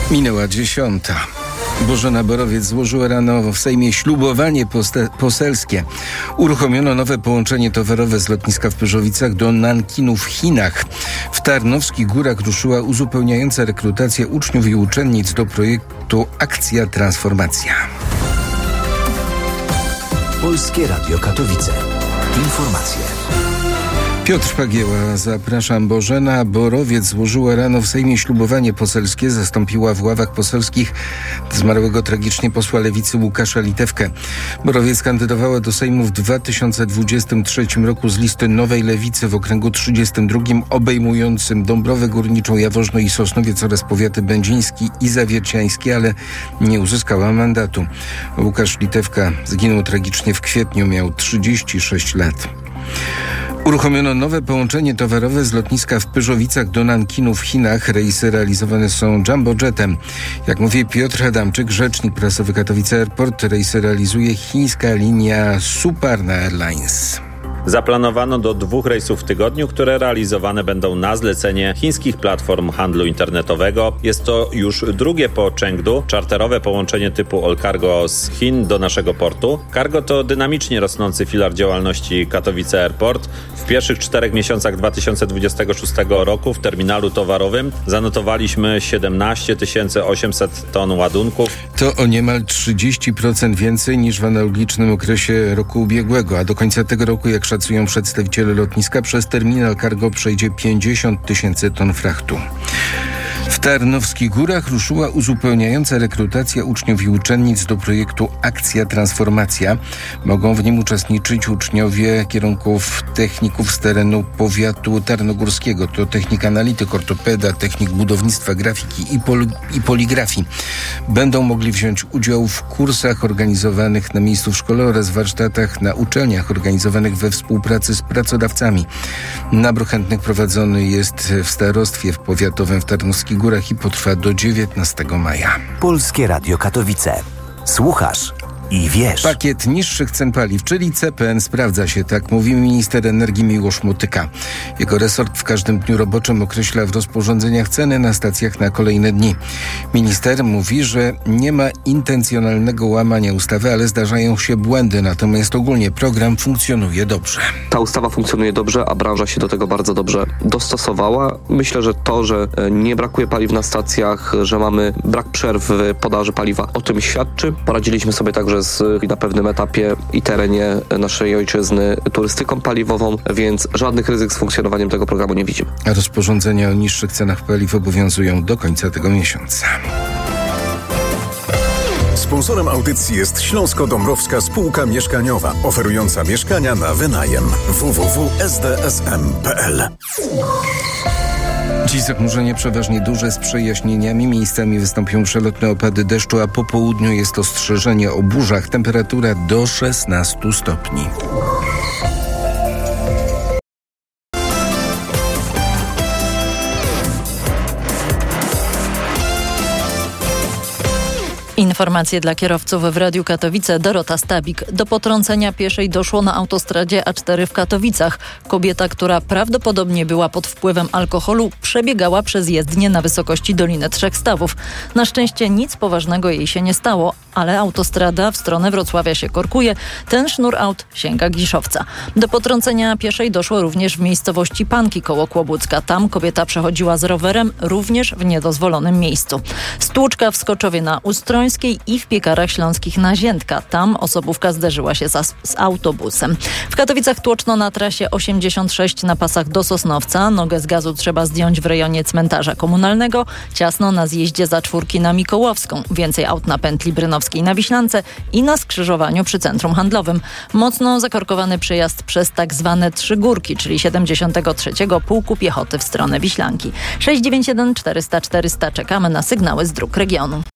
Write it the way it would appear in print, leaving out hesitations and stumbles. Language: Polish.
Minęła 10. Bożena Borowiec złożyła rano w Sejmie ślubowanie poselskie. Uruchomiono nowe połączenie towarowe z lotniska w Pyrzowicach do Nankinu w Chinach. W Tarnowskich Górach ruszyła uzupełniająca rekrutacja uczniów i uczennic do projektu Akcja Transformacja. Polskie Radio Katowice. Informacje. Piotr Pagieła, zapraszam. Bożena Borowiec złożyła rano w Sejmie ślubowanie poselskie. Zastąpiła w ławach poselskich zmarłego tragicznie posła Lewicy Łukasza Litewkę. Borowiec kandydowała do Sejmu w 2023 roku z listy Nowej Lewicy w okręgu 32 obejmującym Dąbrowę Górniczą, Jaworzno i Sosnowiec oraz powiaty będziński i zawierciański, ale nie uzyskała mandatu. Łukasz Litewka zginął tragicznie w kwietniu, miał 36 lat. Uruchomiono nowe połączenie towarowe z lotniska w Pyrzowicach do Nankinu w Chinach. Rejsy realizowane są jumbojetem. Jak mówi Piotr Adamczyk, rzecznik prasowy Katowice Airport, rejsy realizuje chińska linia Suparna Airlines. Zaplanowano do 2 rejsów w tygodniu, które realizowane będą na zlecenie chińskich platform handlu internetowego. Jest to już drugie po Chengdu czarterowe połączenie typu All Cargo z Chin do naszego portu. Cargo to dynamicznie rosnący filar działalności Katowice Airport. W pierwszych 4 miesiącach 2026 roku w terminalu towarowym zanotowaliśmy 17 800 ton ładunków. To o niemal 30% więcej niż w analogicznym okresie roku ubiegłego, a do końca tego roku, jak szacują przedstawiciele lotniska, przez terminal cargo przejdzie 50 000 ton frachtu. W Tarnowskich Górach ruszyła uzupełniająca rekrutacja uczniów i uczennic do projektu Akcja Transformacja. Mogą w nim uczestniczyć uczniowie kierunków techników z terenu powiatu tarnogórskiego. To technik analityk, ortopeda, technik budownictwa, grafiki i poligrafii. Będą mogli wziąć udział w kursach organizowanych na miejscu w szkole oraz warsztatach na uczelniach organizowanych we współpracy z pracodawcami. Nabór chętnych prowadzony jest w starostwie powiatowym w Tarnowskich Górach i potrwa do 19 maja. Polskie Radio Katowice. Słuchasz i wiesz. Pakiet niższych cen paliw, czyli CPN, sprawdza się, tak mówi minister energii Miłosz Motyka. Jego resort w każdym dniu roboczym określa w rozporządzeniach ceny na stacjach na kolejne dni. Minister mówi, że nie ma intencjonalnego łamania ustawy, ale zdarzają się błędy, natomiast ogólnie program funkcjonuje dobrze. Ta ustawa funkcjonuje dobrze, a branża się do tego bardzo dobrze dostosowała. Myślę, że to, że nie brakuje paliw na stacjach, że mamy brak przerw w podaży paliwa, o tym świadczy. Poradziliśmy sobie także na pewnym etapie i terenie naszej ojczyzny turystyką paliwową, więc żadnych ryzyk z funkcjonowaniem tego programu nie widzimy. A rozporządzenia o niższych cenach paliw obowiązują do końca tego miesiąca. Sponsorem audycji jest Śląsko-Dąbrowska Spółka Mieszkaniowa, oferująca mieszkania na wynajem. www.sdsm.pl. Dziś zachmurzenie przeważnie duże z przejaśnieniami. Miejscami wystąpią przelotne opady deszczu, a po południu jest ostrzeżenie o burzach. Temperatura do 16 stopni. Informacje dla kierowców w Radiu Katowice. Dorota Stabik. Do potrącenia pieszej doszło na autostradzie A4 w Katowicach. Kobieta, która prawdopodobnie była pod wpływem alkoholu, przebiegała przez jezdnię na wysokości Doliny Trzech Stawów. Na szczęście nic poważnego jej się nie stało, ale autostrada w stronę Wrocławia się korkuje. Ten sznur aut sięga Giszowca. Do potrącenia pieszej doszło również w miejscowości Panki koło Kłobucka. Tam kobieta przechodziła z rowerem również w niedozwolonym miejscu. Stłuczka w Skoczowie na Ustroń i w Piekarach Śląskich na Ziętka. Tam osobówka zderzyła się z autobusem. W Katowicach tłoczno na trasie 86 na pasach do Sosnowca. Nogę z gazu trzeba zdjąć w rejonie cmentarza komunalnego. Ciasno na zjeździe za Czwórki na Mikołowską. Więcej aut na pętli Brynowskiej na Wiślance i na skrzyżowaniu przy centrum handlowym. Mocno zakorkowany przejazd przez tak zwane Trzy Górki, czyli 73. Pułku Piechoty w stronę Wiślanki. 691 400 400. Czekamy na sygnały z dróg regionu.